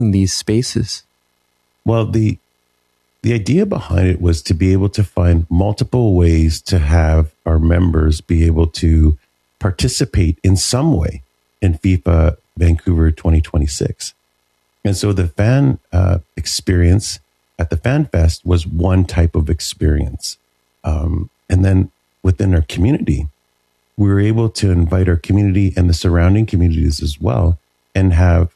these spaces? Well, the idea behind it was to be able to find multiple ways to have our members be able to participate in some way in FIFA Vancouver 2026. And so the fan experience at the Fan Fest was one type of experience. And then within our community, we were able to invite our community and the surrounding communities as well, and have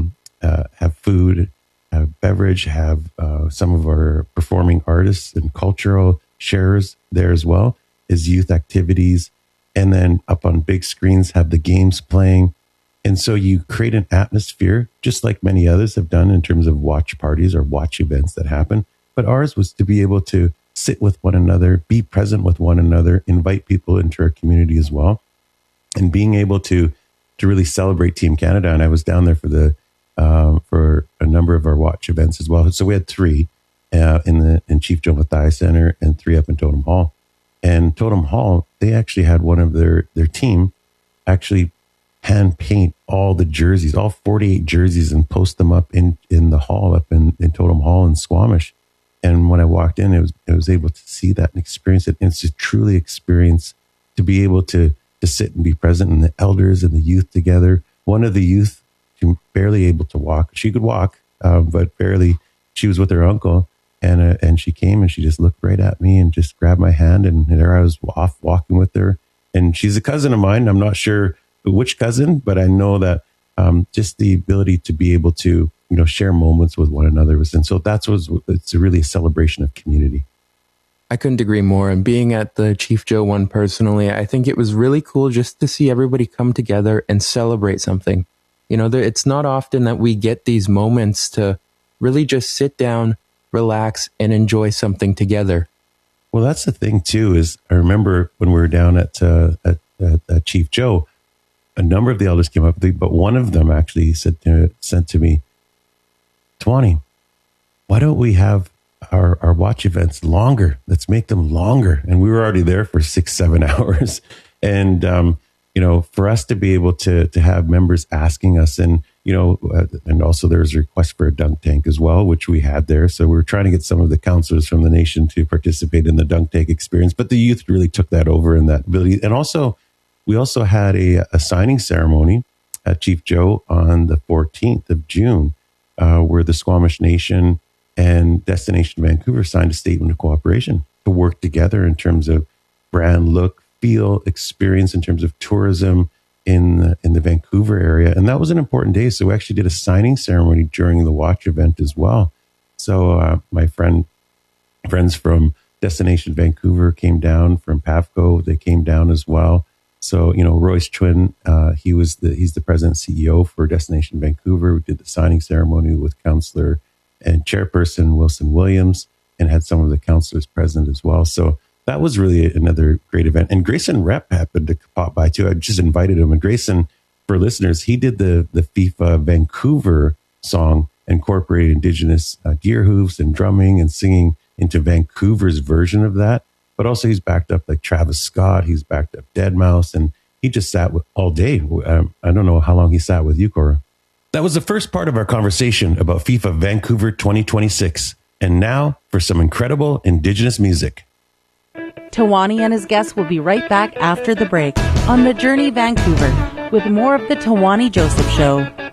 food, have beverage, have some of our performing artists and cultural sharers there as well as youth activities. And then up on big screens, have the games playing. And so you create an atmosphere, just like many others have done in terms of watch parties or watch events that happen. But ours was to be able to sit with one another, be present with one another, invite people into our community as well, and being able to really celebrate Team Canada. And I was down there for a number of our watch events as well. So we had 3 in Chief Joe Mathias Center and 3 up in Totem Hall. And Totem Hall, they actually had one of their team actually hand paint all the jerseys, all 48 jerseys, and post them up in the hall up in Totem Hall in Squamish. And when I walked in, I was able to see that and experience it. And it's just truly experience to be able to sit and be present, and the elders and the youth together. One of the youth, she barely able to walk. She could walk, but barely. She was with her uncle, and she came and she just looked right at me and just grabbed my hand, and there I was off walking with her. And she's a cousin of mine. I'm not sure which cousin, but I know that just the ability to be able to share moments with one another. And so it's really a celebration of community. I couldn't agree more. And being at the Chief Joe one personally, I think it was really cool just to see everybody come together and celebrate something. It's not often that we get these moments to really just sit down, relax, and enjoy something together. Well, that's the thing too, is I remember when we were down at Chief Joe, a number of the elders came up, but one of them actually sent to me, Tawani, why don't we have our watch events longer? Let's make them longer. And we were already there for 6-7 hours. And, for us to be able to have members asking us, and also there's a request for a dunk tank as well, which we had there. So we were trying to get some of the counselors from the nation to participate in the dunk tank experience, but the youth really took that over in that ability. And also, we also had a signing ceremony at Chief Joe on the 14th of June, where the Squamish Nation and Destination Vancouver signed a statement of cooperation to work together in terms of brand, look, feel, experience, in terms of tourism in the Vancouver area. And that was an important day. So we actually did a signing ceremony during the watch event as well. So my friends from Destination Vancouver came down, from PAVCO, they came down as well. So, Royce Chwin, he's the president and CEO for Destination Vancouver. We did the signing ceremony with Councillor and Chairperson Wilson Williams, and had some of the councillors present as well. So that was really another great event. And Grayson Rep happened to pop by too. I just invited him. And Grayson, for listeners, he did the FIFA Vancouver song, incorporated Indigenous deer hooves and drumming and singing into Vancouver's version of that. But also he's backed up like Travis Scott. He's backed up Deadmau5, and he just sat all day. I don't know how long he sat with you, Cora. That was the first part of our conversation about FIFA Vancouver 2026. And now for some incredible Indigenous music. Tawani and his guests will be right back after the break on The Journey Vancouver with more of the Tawani Joseph Show.